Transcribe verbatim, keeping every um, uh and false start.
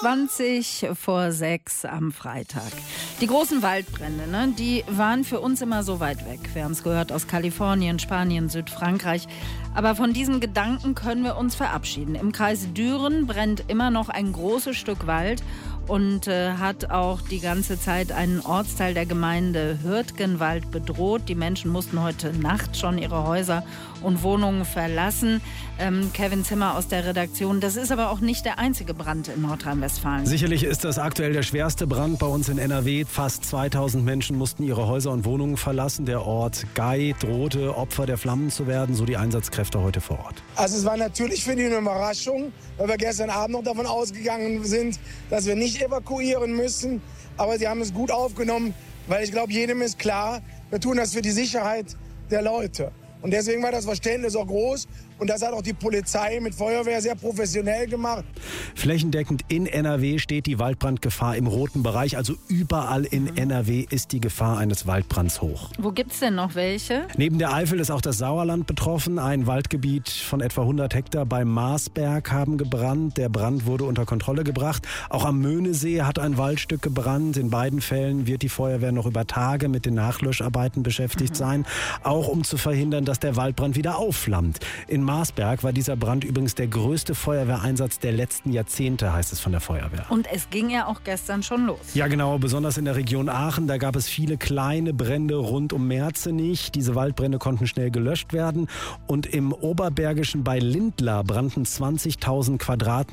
zwanzig vor sechs am Freitag. Die großen Waldbrände, ne, die waren für uns immer so weit weg. Wir haben es gehört aus Kalifornien, Spanien, Südfrankreich. Aber von diesen Gedanken können wir uns verabschieden. Im Kreis Düren brennt immer noch ein großes Stück Wald und äh, hat auch die ganze Zeit einen Ortsteil der Gemeinde Hürtgenwald bedroht. Die Menschen mussten heute Nacht schon ihre Häuser und Wohnungen verlassen. Ähm, Kevin Zimmer aus der Redaktion. Das ist aber auch nicht der einzige Brand in Nordrhein-Westfalen. Sicherlich ist das aktuell der schwerste Brand bei uns in N R W. Fast zweitausend Menschen mussten ihre Häuser und Wohnungen verlassen. Der Ort Gay drohte, Opfer der Flammen zu werden, so die Einsatzkräfte heute vor Ort. Also es war natürlich für die eine Überraschung, weil wir gestern Abend noch davon ausgegangen sind, dass wir nicht evakuieren müssen. Aber sie haben es gut aufgenommen, weil ich glaube, jedem ist klar, wir tun das für die Sicherheit der Leute. Und deswegen war das Verständnis auch groß. Und das hat auch die Polizei mit Feuerwehr sehr professionell gemacht. Flächendeckend in N R W steht die Waldbrandgefahr im roten Bereich. Also überall in mhm. N R W ist die Gefahr eines Waldbrands hoch. Wo gibt's denn noch welche? Neben der Eifel ist auch das Sauerland betroffen. Ein Waldgebiet von etwa hundert Hektar beim Marsberg haben gebrannt. Der Brand wurde unter Kontrolle gebracht. Auch am Möhnesee hat ein Waldstück gebrannt. In beiden Fällen wird die Feuerwehr noch über Tage mit den Nachlöscharbeiten beschäftigt mhm. sein. Auch um zu verhindern, dass der Waldbrand wieder aufflammt. In Marsberg war dieser Brand übrigens der größte Feuerwehreinsatz der letzten Jahrzehnte, heißt es von der Feuerwehr. Und es ging ja auch gestern schon los. Ja genau, besonders in der Region Aachen, da gab es viele kleine Brände rund um Merzenich. Diese Waldbrände konnten schnell gelöscht werden. Und im Oberbergischen bei Lindlar brannten zwanzigtausend Quadratmeter